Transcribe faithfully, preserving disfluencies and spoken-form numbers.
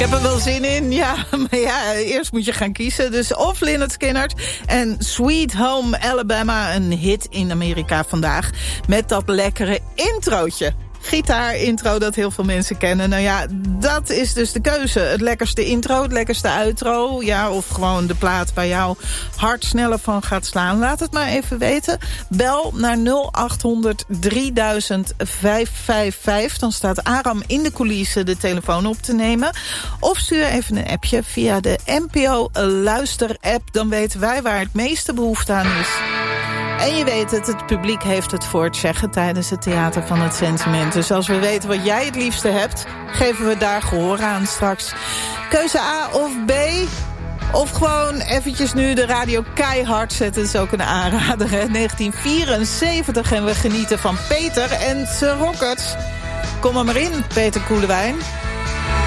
heb er wel zin in, ja. Maar ja, eerst moet je gaan kiezen. Dus of Lynyrd Skynyrd en Sweet Home Alabama, een hit in Amerika vandaag. Met dat lekkere introotje. Gitaar-intro dat heel veel mensen kennen. Nou ja, dat is dus de keuze. Het lekkerste intro, het lekkerste outro. Ja, of gewoon de plaat waar jouw hart sneller van gaat slaan. Laat het maar even weten. Bel naar nul acht honderd drieduizend vijfhonderdvijfenvijftig. Dan staat Aram in de coulissen de telefoon op te nemen. Of stuur even een appje via de N P O Luister-app. Dan weten wij waar het meeste behoefte aan is. En je weet het, het publiek heeft het voor het zeggen tijdens het Theater van het Sentiment. Dus als we weten wat jij het liefste hebt, geven we daar gehoor aan straks. Keuze A of B, of gewoon eventjes nu de radio keihard zetten. Dat is ook een aanrader, hè? negentien vierenzeventig en we genieten van Peter en zijn Rockets. Kom er maar in, Peter Koelewijn.